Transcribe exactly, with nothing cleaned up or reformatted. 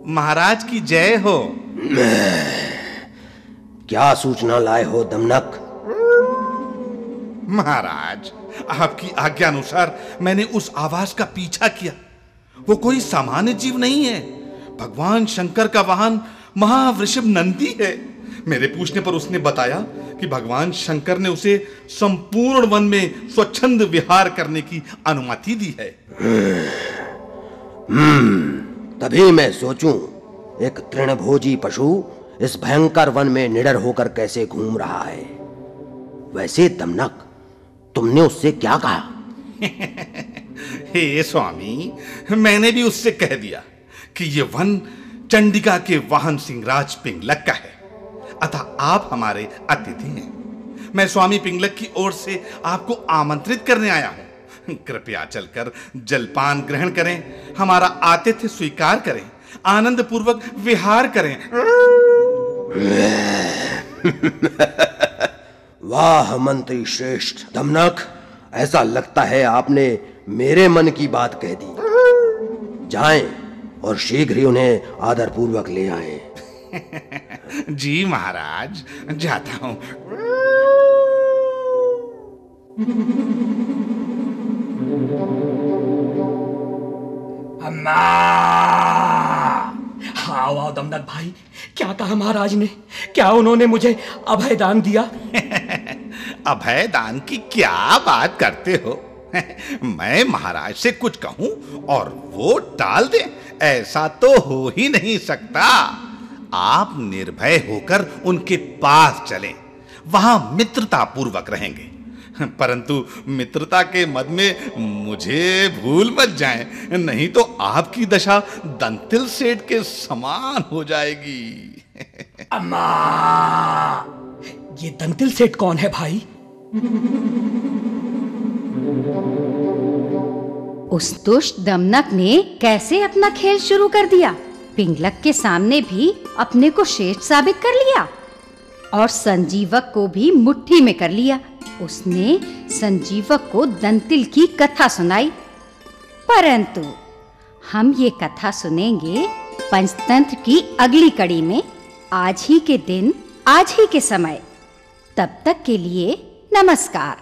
महाराज की जय हो। क्या सूचना लाए हो दमनक? महाराज, आपकी आज्ञा अनुसार मैंने उस आवाज का पीछा किया। वो कोई सामान्य जीव नहीं है, भगवान शंकर का वाहन महावृषभ नंदी है। मेरे पूछने पर उसने बताया कि भगवान शंकर ने उसे संपूर्ण वन में स्वच्छंद विहार करने की अनुमति दी है। हम्म, तभी मैं सोचूं, एक तृणभोजी पशु इस भयंकर वन में निडर होकर कैसे घूम रहा है। वैसे दमनक, तुमने उससे क्या कहा? हे स्वामी, मैंने भी उससे कह दिया कि ये वन चंडिका के वाहन सिंहराज पिंगलक का है, अतः आप हमारे अतिथि हैं। मैं स्वामी पिंगलक की ओर से आपको आमंत्रित करने आया हूं। कृपया चलकर जलपान ग्रहण करें, हमारा आतिथ्य स्वीकार करें, आनंद पूर्वक विहार करें। वाह मंत्री श्रेष्ठ दमनक, ऐसा लगता है आपने मेरे मन की बात कह दी। जाएं और शीघ्र ही उन्हें आदर पूर्वक ले आएं। जी महाराज, जाता हूं। अम्मा! आओ आओ दमनक भाई, क्या कहा महाराज ने? क्या उन्होंने मुझे अभय दान दिया? अभय दान की क्या बात करते हो? मैं महाराज से कुछ कहूं और वो टाल दे, ऐसा तो हो ही नहीं सकता। आप निर्भय होकर उनके पास चलें, वहां मित्रता पूर्वक रहेंगे, परंतु मित्रता के मद में मुझे भूल मत जाएं, नहीं तो आपकी दशा दंतिल सेठ के समान हो जाएगी। अम्मा! ये दंतिल सेठ कौन है भाई? उस दुष्ट दमनक ने कैसे अपना खेल शुरू कर दिया। पिंगलक के सामने भी अपने को श्रेष्ठ साबित कर लिया और संजीवक को भी मुट्ठी में कर लिया। उसने संजीवक को दंतिल की कथा सुनाई, परंतु हम ये कथा सुनेंगे पंचतंत्र की अगली कड़ी में, आज ही के दिन, आज ही के समय। तब तक के लिए नमस्कार।